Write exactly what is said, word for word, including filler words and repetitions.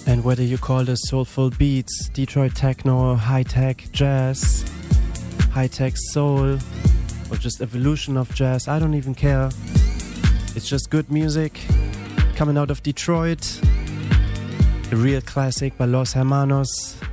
And whether you call this soulful beats, Detroit techno, high-tech jazz, high-tech soul, or just evolution of jazz, I don't even care. It's just good music coming out of Detroit. A real classic by Los Hermanos.